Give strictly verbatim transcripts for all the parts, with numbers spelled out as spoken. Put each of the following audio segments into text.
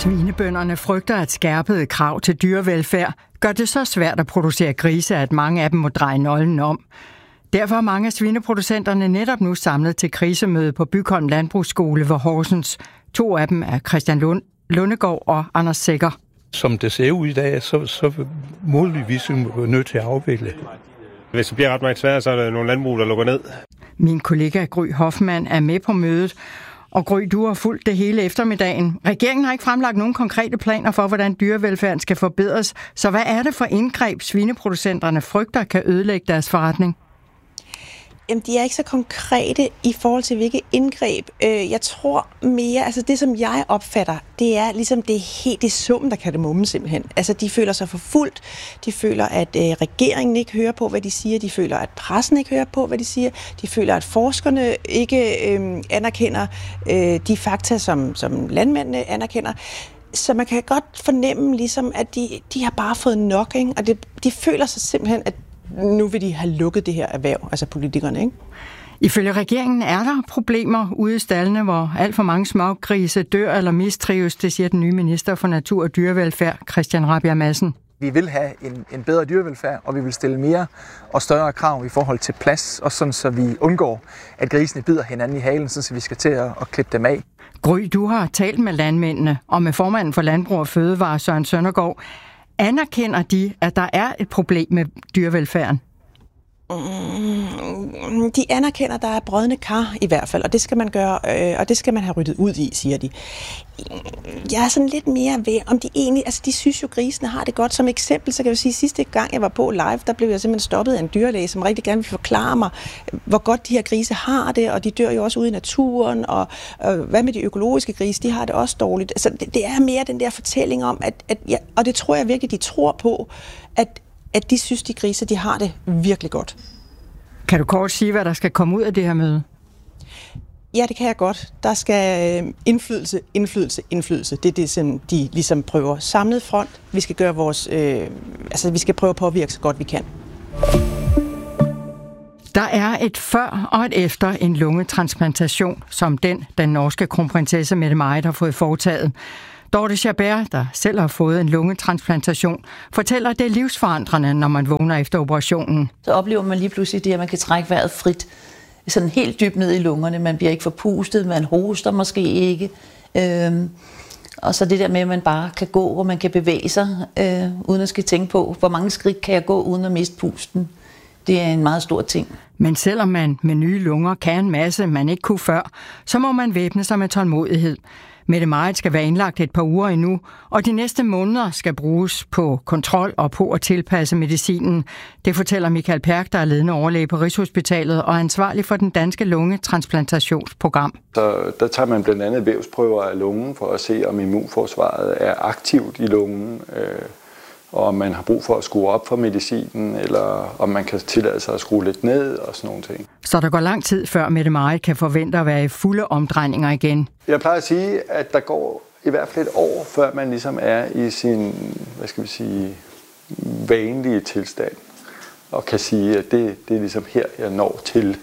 Svinebønderne frygter, at skærpede krav til dyrevelfærd gør det så svært at producere grise, at mange af dem må dreje nøglen om. Derfor er mange af svineproducenterne netop nu samlet til krisemøde på Bygholm Landbrugsskole ved Horsens. To af dem er Christian Lund, Lundegård og Anders Sækker. Som det ser ud i dag, så, så muligvis er vi nødt til at afvikle. Hvis det bliver ret meget svært, så er der nogle landbrug, der lukker ned. Min kollega Gry Hoffmann er med på mødet. Og Gry, du har fulgt det hele eftermiddagen. Regeringen har ikke fremlagt nogen konkrete planer for, hvordan dyrevelfærden skal forbedres. Så hvad er det for indgreb, svineproducenterne frygter kan ødelægge deres forretning? Jamen, de er ikke så konkrete i forhold til, hvilke indgreb. Jeg tror mere, altså det, som jeg opfatter, det er ligesom det helt det summen, der kan det mumme simpelthen. Altså, de føler sig forfulgt. De føler, at øh, regeringen ikke hører på, hvad de siger. De føler, at pressen ikke hører på, hvad de siger. De føler, at forskerne ikke øh, anerkender øh, de fakta, som, som landmændene anerkender. Så man kan godt fornemme, ligesom, at de, de har bare fået nok, ikke? Og det, de føler sig simpelthen, at nu vil de have lukket det her erhverv, altså politikerne, ikke? Ifølge regeringen er der problemer ude i staldene, hvor alt for mange smågrise dør eller mistrives, det siger den nye minister for natur og dyrevelfærd, Christian Rabjerg Madsen. Vi vil have en, en bedre dyrevelfærd, og vi vil stille mere og større krav i forhold til plads, og sådan så vi undgår, at grisene bider hinanden i halen, så vi skal til at, at klippe dem af. Gry, du har talt med landmændene og med formanden for Landbrug og Fødevare, Søren Søndergaard. Anerkender de, at der er et problem med dyrevelfærden? De anerkender, at der er brodne kar i hvert fald, og det skal man gøre, øh, og det skal man have ryddet ud i, siger de. Jeg er sådan lidt mere ved, om de egentlig, altså de synes jo, grisene har det godt. Som eksempel, så kan jeg sige, sidste gang jeg var på live, der blev jeg simpelthen stoppet af en dyrlæge, som rigtig gerne vil forklare mig, hvor godt de her grise har det, og de dør jo også ude i naturen, og, og hvad med de økologiske grise, de har det også dårligt. Altså det, det er mere den der fortælling om, at, at ja, og det tror jeg virkelig, de tror på, at at de synes, de grise, de har det virkelig godt. Kan du kort sige, hvad der skal komme ud af det her møde? Ja, det kan jeg godt. Der skal øh, indflydelse, indflydelse, indflydelse. Det er det, som de ligesom prøver. Samlet front. Vi skal gøre vores, øh, altså vi skal prøve at påvirke så godt vi kan. Der er et før og et efter en lungetransplantation, som den, den norske kronprinsesse Mette-Marit har fået foretaget. Dorte Chabert, der selv har fået en lungetransplantation, fortæller, at det er livsforandrende, når man vågner efter operationen. Så oplever man lige pludselig det, at man kan trække vejret frit, sådan helt dybt ned i lungerne. Man bliver ikke forpustet, man hoster måske ikke. Øhm, og så det der med, at man bare kan gå, og man kan bevæge sig, øh, uden at skal tænke på, hvor mange skridt kan jeg gå, uden at miste pusten. Det er en meget stor ting. Men selvom man med nye lunger kan en masse, man ikke kunne før, så må man væbne sig med tålmodighed. Mette-Marit skal være indlagt et par uger endnu, og de næste måneder skal bruges på kontrol og på at tilpasse medicinen. Det fortæller Michael Perk, der er ledende overlæge på Rigshospitalet og ansvarlig for den danske lungetransplantationsprogram. Så der tager man blandt andet vævsprøver af lungen for at se, om immunforsvaret er aktivt i lungen, øh, og om man har brug for at skrue op for medicinen, eller om man kan tillade sig at skrue lidt ned og sådan nogle ting. Så der går lang tid, før Mette-Marit kan forvente at være i fulde omdrejninger igen. Jeg plejer at sige, at der går i hvert fald et år, før man ligesom er i sin, hvad skal vi sige, vanlige tilstand, og kan sige, at det, det er ligesom her, jeg når til.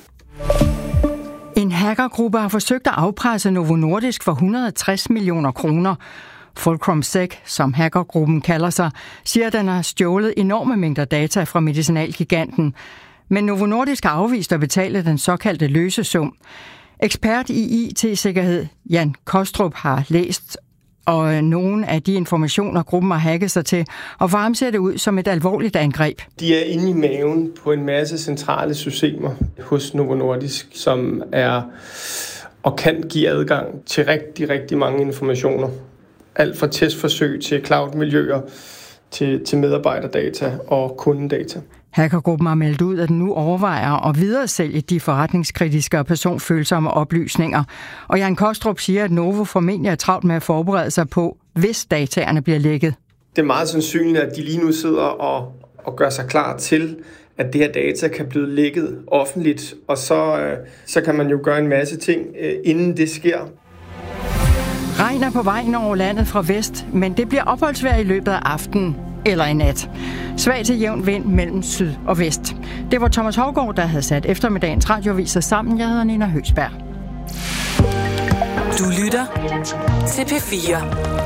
En hackergruppe har forsøgt at afpresse Novo Nordisk for et hundrede og tres millioner kroner. Fulcrum Sec, som hackergruppen kalder sig, siger, at den har stjålet enorme mængder data fra medicinalgiganten. Men Novo Nordisk har afvist at betale den såkaldte løsesum. Ekspert i I T-sikkerhed Jan Kostrup har læst og nogle af de informationer, gruppen har hacket sig til, og for ham ser det ud som et alvorligt angreb. De er inde i maven på en masse centrale systemer hos Novo Nordisk, som er og kan give adgang til rigtig, rigtig mange informationer. Alt fra testforsøg til cloud-miljøer, til, til medarbejderdata og kundedata. Hackergruppen har meldt ud, at den nu overvejer at videresælge de forretningskritiske og personfølsomme oplysninger. Og Jan Kostrup siger, at Novo formentlig er travlt med at forberede sig på, hvis dataerne bliver lækket. Det er meget sandsynligt, at de lige nu sidder og, og gør sig klar til, at det her data kan blive lækket offentligt. Og så, øh, så kan man jo gøre en masse ting, øh, inden det sker. Regn er på vej ind over landet fra vest, men det bliver opholdsvejr i løbet af aftenen eller i nat. Svag til jævn vind mellem syd og vest. Det var Thomas Hougaard, der havde sat eftermiddagens radioaviser sammen. Jeg hedder Nina Høgsberg. Du lytter til P fire.